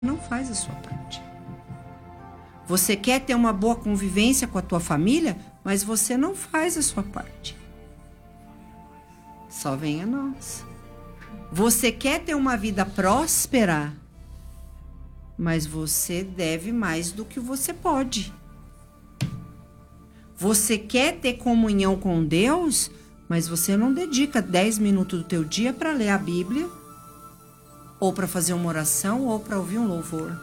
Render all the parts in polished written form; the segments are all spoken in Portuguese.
não faz a sua parte. Você quer ter uma boa convivência com a tua família, mas você não faz a sua parte. Só vem a nós. Você quer ter uma vida próspera, mas você deve mais do que você pode. Você quer ter comunhão com Deus, mas você não dedica 10 minutos do teu dia para ler a Bíblia, ou para fazer uma oração, ou para ouvir um louvor.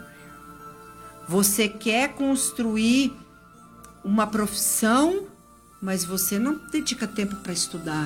Você quer construir uma profissão, mas você não dedica tempo para estudar.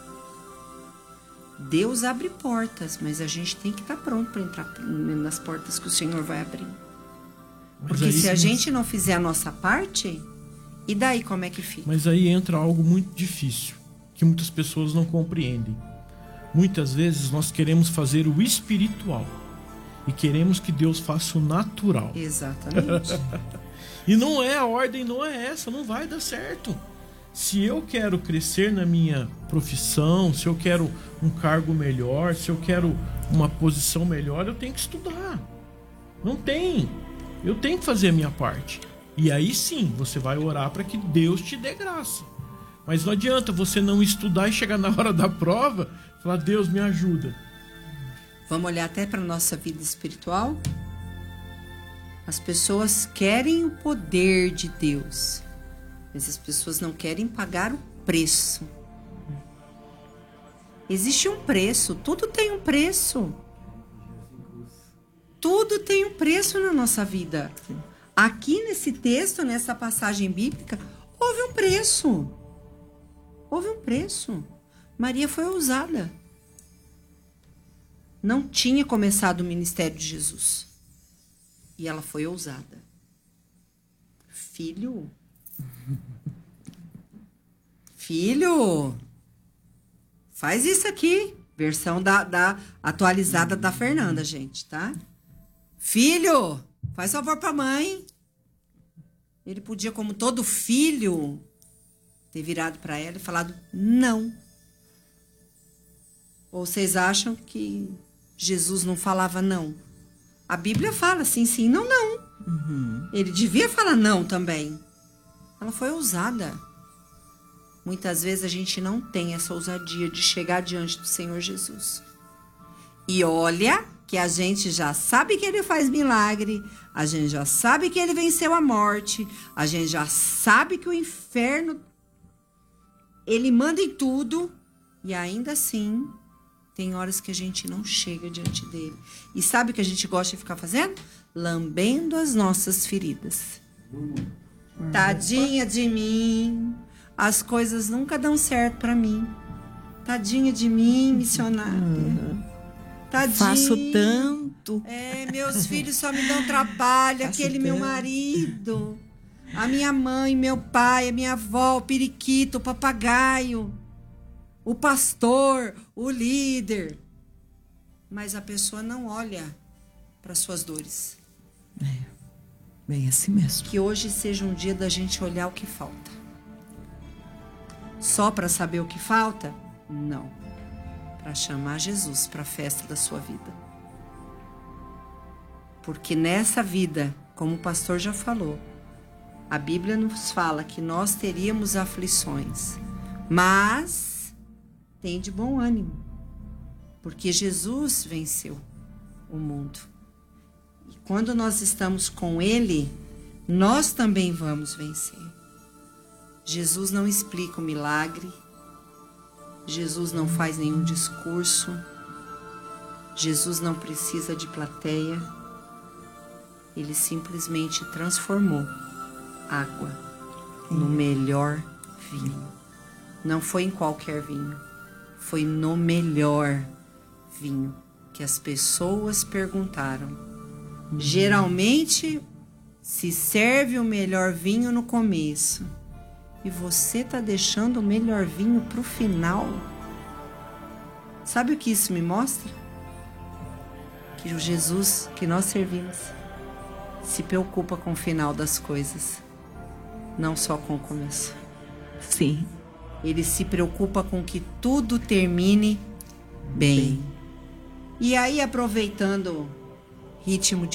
Deus abre portas, mas a gente tem que estar pronto para entrar nas portas que o Senhor vai abrir. Porque se a gente não fizer a nossa parte, e daí como é que fica? Mas aí entra algo muito difícil, que muitas pessoas não compreendem. Muitas vezes nós queremos fazer o espiritual e queremos que Deus faça o natural. Exatamente. E não é, a ordem não é essa, não vai dar certo. Se eu quero crescer na minha profissão, se eu quero um cargo melhor, se eu quero uma posição melhor, eu tenho que estudar. Não tem. Eu tenho que fazer a minha parte. E aí sim, você vai orar para que Deus te dê graça. Mas não adianta você não estudar e chegar na hora da prova e falar, Deus, me ajuda. Vamos olhar até para a nossa vida espiritual? As pessoas querem o poder de Deus, mas as pessoas não querem pagar o preço. Existe um preço, tudo tem um preço. Tudo tem um preço na nossa vida. Aqui nesse texto, nessa passagem bíblica, houve um preço. Houve um preço. Maria foi ousada. Não tinha começado o ministério de Jesus. E ela foi ousada. Filho, faz isso aqui. Versão da atualizada da Fernanda, gente, tá? Filho, faz favor pra mãe. Ele podia, como todo filho, ter virado para ela e falado não. Ou vocês acham que Jesus não falava não? A Bíblia fala sim, sim, não, não. Uhum. Ele devia falar não também. Ela foi ousada. Muitas vezes a gente não tem essa ousadia de chegar diante do Senhor Jesus. E olha que a gente já sabe que Ele faz milagre, a gente já sabe que Ele venceu a morte, a gente já sabe que o inferno, Ele manda em tudo, e ainda assim, tem horas que a gente não chega diante dele. E sabe o que a gente gosta de ficar fazendo? Lambendo as nossas feridas. Tadinha de mim, as coisas nunca dão certo para mim. Tadinha de mim, missionária. Tadinha. Faço tanto. Meus filhos só me dão trabalho. Faço Aquele tanto. meu marido, a minha mãe, meu pai, a minha avó, o periquito, o papagaio, o pastor, o líder. Mas a pessoa não olha para suas dores. Bem assim mesmo. Que hoje seja um dia da gente olhar o que falta. Só para saber o que falta? Não. Para chamar Jesus para a festa da sua vida. Porque nessa vida, como o pastor já falou, a Bíblia nos fala que nós teríamos aflições, mas tem de bom ânimo, porque Jesus venceu o mundo. E quando nós estamos com Ele, nós também vamos vencer. Jesus não explica o milagre, Jesus não faz nenhum discurso, Jesus não precisa de plateia, Ele simplesmente transformou água no melhor vinho. Não foi em qualquer vinho, foi no melhor vinho que as pessoas perguntaram. Geralmente se serve o melhor vinho no começo. E você está deixando o melhor vinho para o final. Sabe o que isso me mostra? Que o Jesus que nós servimos se preocupa com o final das coisas, não só com o começo. Sim. Ele se preocupa com que tudo termine bem. E aí, aproveitando ritmo